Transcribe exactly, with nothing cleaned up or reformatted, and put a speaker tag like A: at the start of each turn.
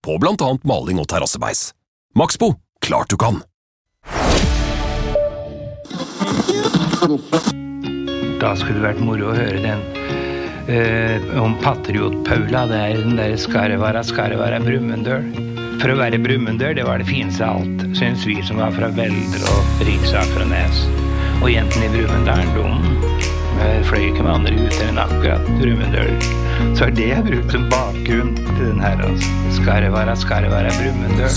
A: på blant annet maling og terrassebeis. Maxbo, klart du kan!
B: Da skulle det vært moro å høre den eh, om Patriot Paula, det er den der Skarvara, Skarvara, Brumunddøl. For å være Brumunddøl, det var det fineste av alt, synes vi som var fra Velder og Riksaker og Nes. Og jenten i Brumunddølen, de fløy ikke med andre ute enn akkurat Brumunddøl. Så er det jeg brukt som bakgrunn til den her, altså. Skarvara, Skarvara, Brumunddøl.